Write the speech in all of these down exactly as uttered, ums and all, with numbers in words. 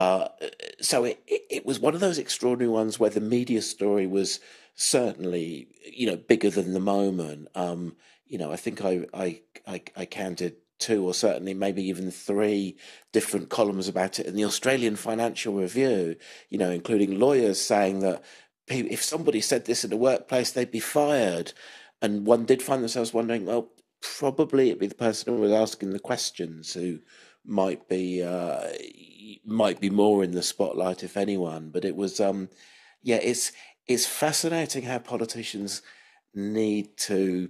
Uh, so it, it, it was one of those extraordinary ones where the media story was certainly, you know, bigger than the moment. Um, you know, I think I, I, I, I counted two or certainly maybe even three different columns about it in the Australian Financial Review, you know, including lawyers saying that if somebody said this in the workplace, they'd be fired. And one did find themselves wondering, well, probably it'd be the person who was asking the questions who might be uh, might be more in the spotlight, if anyone. But it was, um, yeah, it's it's fascinating how politicians need to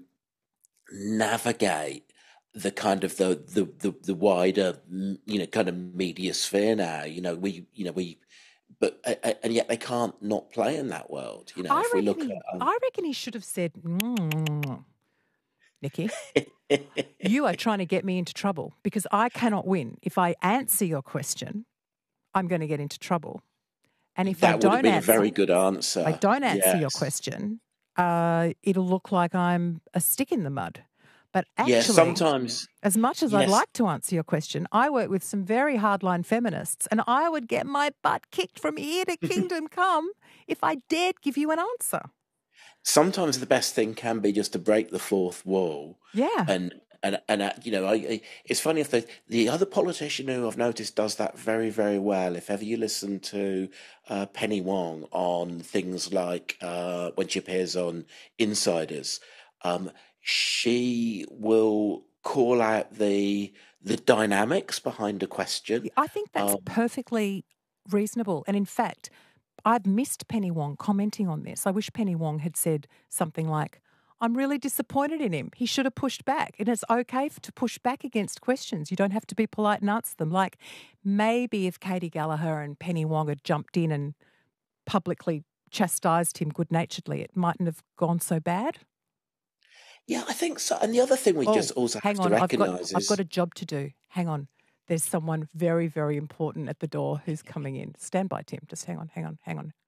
navigate the kind of the the the, the wider, you know, kind of media sphere now. You know, we you know we. But and yet they can't not play in that world. You know, I if we look he, at, um... I reckon he should have said, mm, Nikki, you are trying to get me into trouble because I cannot win. If I answer your question, I'm going to get into trouble. And if that I would don't have been answer, a very good answer. I don't answer yes. your question, uh, it'll look like I'm a stick in the mud. But actually, yeah, sometimes, as much as yes. I'd like to answer your question, I work with some very hardline feminists and I would get my butt kicked from here to kingdom come if I dared give you an answer. Sometimes the best thing can be just to break the fourth wall. Yeah. And, and, and uh, you know, I, I, it's funny if the, the other politician who I've noticed does that very, very well, if ever you listen to uh, Penny Wong on things like uh, when she appears on Insiders, um, she will call out the the dynamics behind a question. I think that's um, perfectly reasonable. And in fact, I've missed Penny Wong commenting on this. I wish Penny Wong had said something like, I'm really disappointed in him. He should have pushed back. And it's okay to push back against questions. You don't have to be polite and answer them. Like maybe if Katie Gallagher and Penny Wong had jumped in and publicly chastised him good-naturedly, it mightn't have gone so bad. Yeah, I think so. And the other thing we oh, just also hang have on, to I've got, recognise is... I've got a job to do. Hang on. There's someone very, very important at the door who's coming in. Stand by, Tim. Just hang on, hang on, hang on.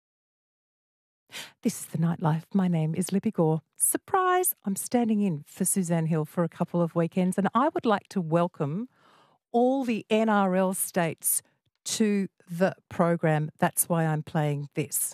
This is The Nightlife. My name is Libby Gore. Surprise! I'm standing in for Suzanne Hill for a couple of weekends and I would like to welcome all the N R L states to the program. That's why I'm playing this.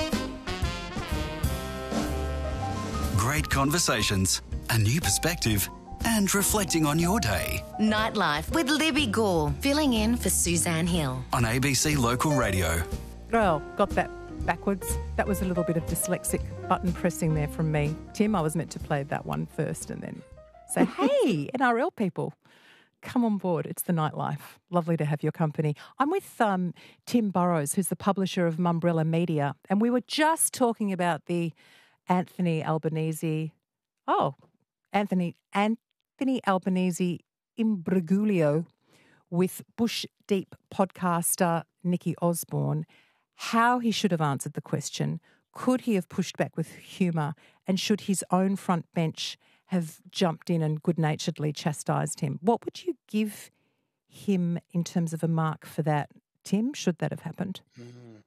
Great conversations, a new perspective, and reflecting on your day. Nightlife with Libby Gore, filling in for Suzanne Hill. On A B C Local Radio. Well, got that backwards. That was a little bit of dyslexic button pressing there from me. Tim, I was meant to play that one first and then say, hey, N R L people, come on board. It's The Nightlife. Lovely to have your company. I'm with um, Tim Burrows, who's the publisher of Mumbrella Media, and we were just talking about the Anthony Albanese, oh, Anthony, Anthony Albanese imbroglio with Bush Deep podcaster Nikki Osborne, how he should have answered the question, could he have pushed back with humour, and should his own front bench have jumped in and good-naturedly chastised him? What would you give him in terms of a mark for that, Tim, should that have happened? Mm.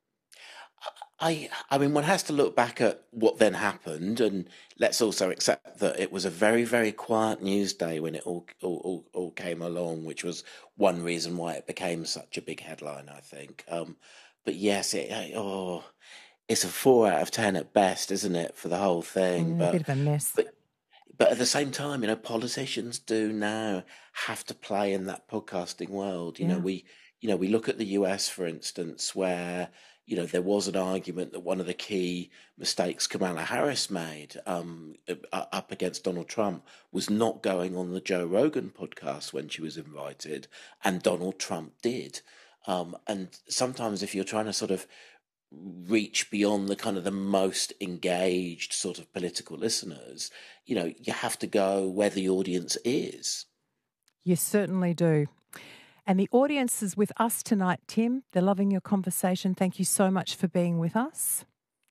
I, I mean, one has to look back at what then happened, and let's also accept that it was a very, very quiet news day when it all all, all, all came along, which was one reason why it became such a big headline, I think. Um, but yes, it oh, it's a four out of ten at best, isn't it, for the whole thing? Mm, but, a bit of a mess. But, but at the same time, you know, politicians do now have to play in that podcasting world. You Yeah. know, we, you know, we look at the U S, for instance, where, you know, there was an argument that one of the key mistakes Kamala Harris made um, up against Donald Trump was not going on the Joe Rogan podcast when she was invited, and Donald Trump did. Um, and sometimes if you're trying to sort of reach beyond the kind of the most engaged sort of political listeners, you know, you have to go where the audience is. You certainly do. And the audience is with us tonight, Tim. They're loving your conversation. Thank you so much for being with us.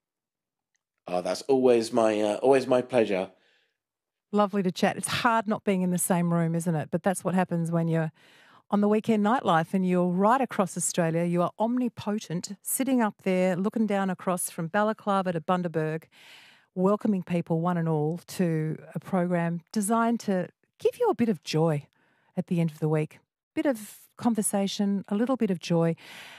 Oh, that's always my uh, always my pleasure. Lovely to chat. It's hard not being in the same room, isn't it? But that's what happens when you're on the weekend nightlife and you're right across Australia. You are omnipotent, sitting up there, looking down across from Balaclava to Bundaberg, welcoming people, one and all, to a program designed to give you a bit of joy at the end of the week. Bit of conversation, a little bit of joy.